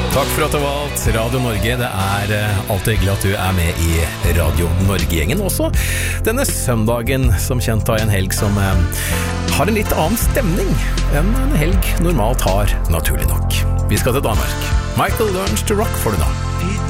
Takk for at du valgte Radio Norge. Det alltid hyggelig at du med i Radio Norge-gjengen også. Denne søndagen som kjent av en helg som har en litt annen stemning enn en helg normalt har, naturlig nok. Vi skal til Danmark. Michael Learns to Rock får du nå.